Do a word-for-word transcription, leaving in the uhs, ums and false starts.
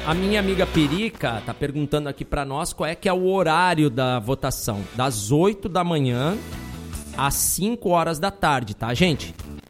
a minha amiga Perica tá perguntando aqui pra nós qual é que é o horário da votação. Das oito da manhã às cinco horas da tarde, tá, gente?